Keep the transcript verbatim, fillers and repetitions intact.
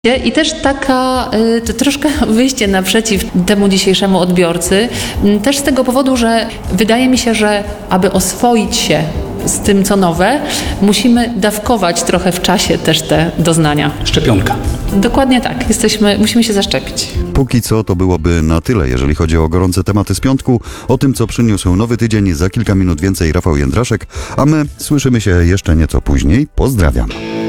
I też taka y, to troszkę wyjście naprzeciw temu dzisiejszemu odbiorcy, y, też z tego powodu, że wydaje mi się, że aby oswoić się z tym, co nowe, musimy dawkować trochę w czasie też te doznania. Szczepionka. Dokładnie tak. Jesteśmy, musimy się zaszczepić. Póki co to byłoby na tyle, jeżeli chodzi o gorące tematy z piątku. O tym, co przyniósł nowy tydzień, za kilka minut więcej Rafał Jędraszek, a my słyszymy się jeszcze nieco później. Pozdrawiam.